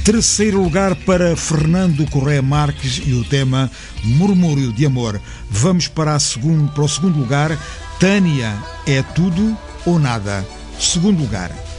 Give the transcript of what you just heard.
Terceiro lugar para Fernando Correia Marques e o tema Murmúrio de Amor. Vamos para o segundo lugar, Tânia, É Tudo ou Nada. Segundo lugar.